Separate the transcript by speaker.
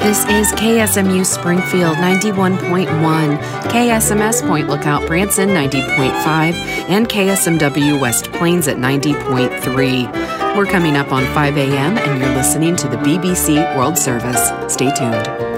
Speaker 1: This is KSMU Springfield 91.1, KSMS Point Lookout Branson 90.5, and KSMW West Plains at 90.3. We're coming up on 5 a.m. and you're listening to the BBC World Service. Stay tuned.